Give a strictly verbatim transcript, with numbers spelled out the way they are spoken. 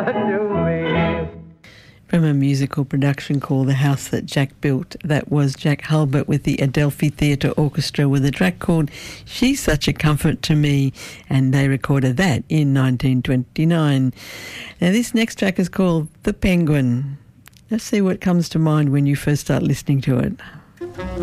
From a musical production called The House That Jack Built. That was Jack Hulbert with the Adelphi Theatre Orchestra with a track called She's Such a Comfort to Me, and they recorded that in nineteen twenty-nine. Now this next track is called The Penguin. Let's see what comes to mind when you first start listening to it.